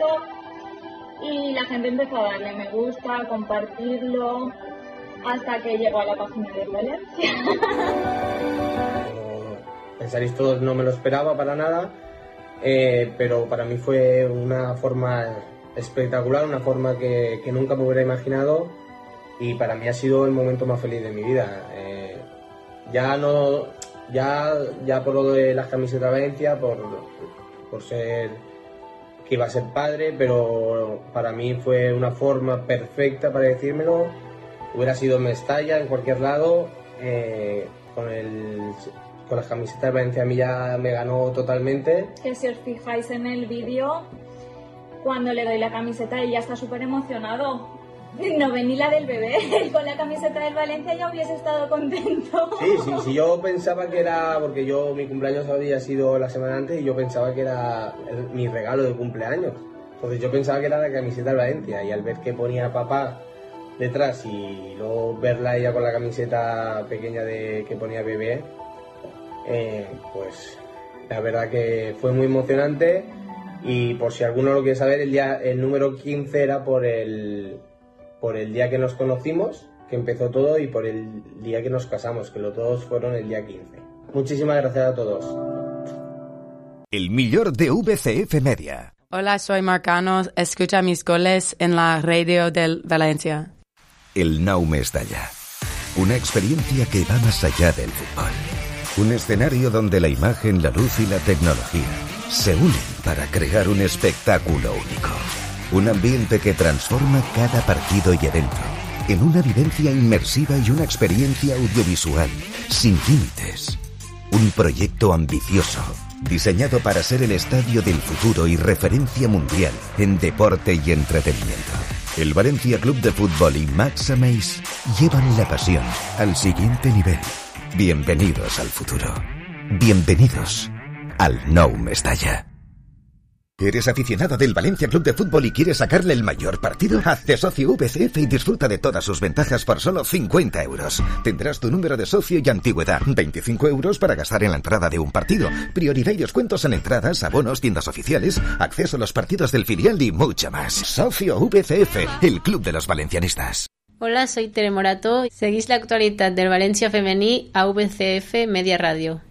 y la gente empezó a darle me gusta, a compartirlo, hasta que llegó a la página del Valencia. Pensaréis todos, no me lo esperaba para nada, pero para mí fue una forma espectacular, una forma que nunca me hubiera imaginado, y para mí ha sido el momento más feliz de mi vida. Ya por lo de las camisetas Valencia, por ser que iba a ser padre, pero para mí fue una forma perfecta para decírmelo. Hubiera sido en Mestalla, en cualquier lado, con las camisetas de Valencia a mí ya me ganó totalmente. Que si os fijáis en el vídeo, cuando le doy la camiseta, ella está súper emocionado. No ve ni la del bebé, con la camiseta del Valencia ya hubiese estado contento. Sí, yo pensaba que era, porque mi cumpleaños había sido la semana antes y yo pensaba que era mi regalo de cumpleaños. Entonces yo pensaba que era la camiseta del Valencia, y al ver que ponía papá detrás y luego verla ella con la camiseta pequeña que ponía bebé, pues la verdad que fue muy emocionante. Y por si alguno lo quiere saber, el número 15 era por el día que nos conocimos, que empezó todo, y por el día que nos casamos, que los dos fueron el día 15. Muchísimas gracias a todos. El millor de VCF Media. Hola, soy Marcano. Escucha mis goles en la radio del Valencia. El Nou Mestalla. Una experiencia que va más allá del fútbol. Un escenario donde la imagen, la luz y la tecnología se unen para crear un espectáculo único. Un ambiente que transforma cada partido y evento en una vivencia inmersiva y una experiencia audiovisual sin límites. Un proyecto ambicioso, diseñado para ser el estadio del futuro y referencia mundial en deporte y entretenimiento. El Valencia Club de Fútbol y Max Ameis llevan la pasión al siguiente nivel. Bienvenidos al futuro. Bienvenidos al Nou Mestalla. ¿Eres aficionado del Valencia Club de Fútbol y quieres sacarle el mayor partido? Hazte socio VCF y disfruta de todas sus ventajas por solo 50 euros. Tendrás tu número de socio y antigüedad. 25 euros para gastar en la entrada de un partido. Prioridad y descuentos en entradas, abonos, tiendas oficiales, acceso a los partidos del filial y mucho más. Socio VCF, el club de los valencianistas. Hola, soy Tere Morató. Seguís la actualidad del Valencia femení a VCF Media Radio.